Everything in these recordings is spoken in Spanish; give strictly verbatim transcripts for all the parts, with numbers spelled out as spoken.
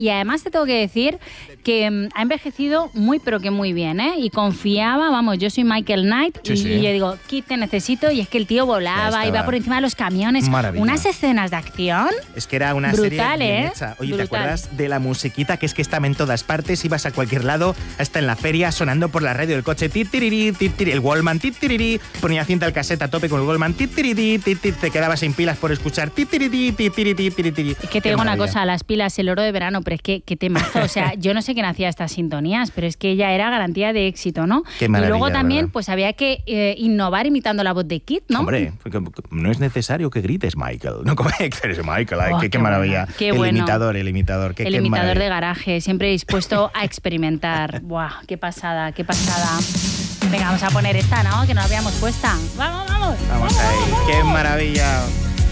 Y además te tengo que decir que um, ha envejecido muy pero que muy bien, ¿eh? Y confiaba, vamos, yo soy Michael Knight sí, y, sí. y yo digo, Kit, te necesito, y es que el tío volaba, iba por encima de los camiones. Maravilla. Unas escenas de acción. Es que era una brutal, serie bien ¿eh? hecha. Oye, Brutal. ¿te acuerdas de la musiquita que es que estaba en todas partes? Ibas a cualquier lado, hasta en la feria, sonando por la radio del coche, titiriri, titiriri, el Wallman, titiriri, ponía cinta al cassette a tope con el Wallman, titiriri, titiriri, te quedabas sin pilas por escuchar, titiriri, titiriri, titiriri. Es que te digo una cosa, las pilas, el oro de verano, pero es que, que temazo. O sea, yo no sé quién hacía estas sintonías, pero es que ella era garantía de éxito, ¿no? Qué maravilla, y luego también, ¿verdad? pues había que eh, innovar imitando la voz de Kit, ¿no? Hombre, porque no es necesario que grites, Michael. No como eres Michael, ay, Oh, qué, qué qué maravilla. bueno, qué el bueno. imitador, el imitador. Qué, el qué imitador maravilla. de garaje, siempre dispuesto a experimentar. Buah, qué pasada, qué pasada. Venga, vamos a poner esta, ¿no? Que no la habíamos puesta. Vamos, vamos. Vamos ahí, qué maravilla.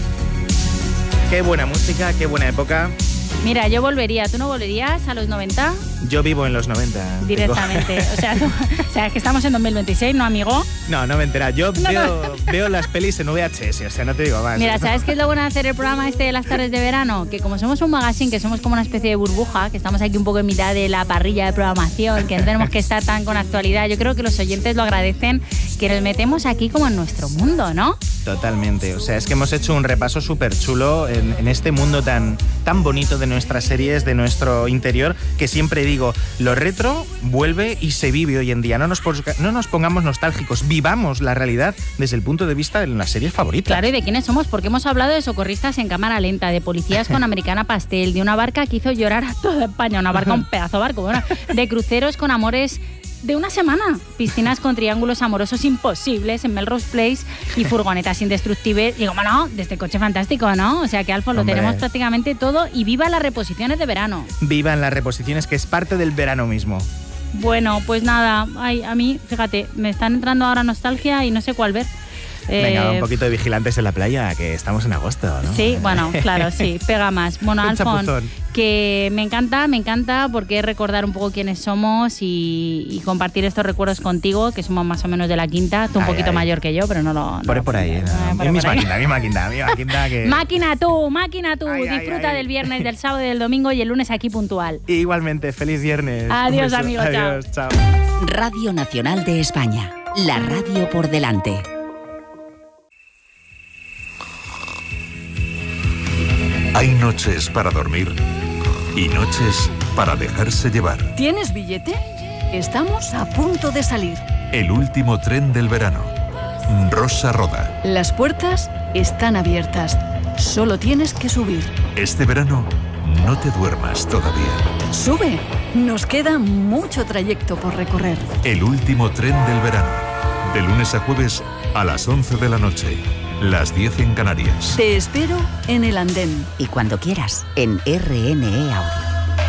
Qué buena música, qué buena época. Mira, yo volvería. ¿Tú no volverías a los noventa? Yo vivo en los noventa. Directamente. O sea, tú, o sea, es que estamos en dos mil veintiséis, ¿no, amigo? No, no me entera. Yo No, veo, no. veo las pelis en V H S, o sea, no te digo más. Mira, ¿sabes qué es lo bueno de hacer el programa este de las tardes de verano? Que como somos un magazine, que somos como una especie de burbuja, que estamos aquí un poco en mitad de la parrilla de programación, que no tenemos que estar tan con actualidad, yo creo que los oyentes lo agradecen, que nos metemos aquí como en nuestro mundo, ¿no? Totalmente. O sea, es que hemos hecho un repaso súper chulo en, en este mundo tan, tan bonito de nuestras series, de nuestro interior, que siempre digo, lo retro vuelve y se vive hoy en día. No nos, no nos pongamos nostálgicos, vivamos la realidad desde el punto de vista de las series favoritas. Claro, ¿y de quiénes somos? Porque hemos hablado de socorristas en cámara lenta, de policías con Americana Pastel, de una barca que hizo llorar a toda España, una barca, un pedazo de barco, bueno, de cruceros con amores de una semana, piscinas con triángulos amorosos imposibles en Melrose Place y furgonetas indestructibles. Y como no, de este coche fantástico, ¿no? O sea que, Alfon, lo Hombre. tenemos prácticamente todo, y viva las reposiciones de verano. Vivan las reposiciones, que es parte del verano mismo. Bueno, pues nada, ay, a mí, fíjate, me están entrando ahora nostalgia y no sé cuál ver. Venga, Eh, un poquito de vigilantes en la playa, que estamos en agosto, ¿no? Sí, bueno, claro, sí, pega más. Bueno, Un Alfon, chapuzón. que me encanta, me encanta, porque es recordar un poco quiénes somos y, y compartir estos recuerdos contigo, que somos más o menos de la quinta, tú un Ay, poquito ay. mayor que yo, pero no lo... no Por, lo- por ahí, ¿eh? Eh, por ahí, misma por ahí. quinta, misma quinta, misma quinta que... Máquina tú, máquina tú, Ay, ay, disfruta ay. del viernes, del sábado y del domingo, y el lunes aquí puntual. Igualmente, feliz viernes. Adiós, Un beso. amigo, chao. Adiós, chao. Radio Nacional de España. La radio por delante. Hay noches para dormir y noches para dejarse llevar. ¿Tienes billete? Estamos a punto de salir. El último tren del verano. Rosa Roda. Las puertas están abiertas. Solo tienes que subir. Este verano no te duermas todavía. Sube. Nos queda mucho trayecto por recorrer. El último tren del verano. De lunes a jueves a las once de la noche. Las diez en Canarias. Te espero en el andén. Y cuando quieras, en R N E Audio.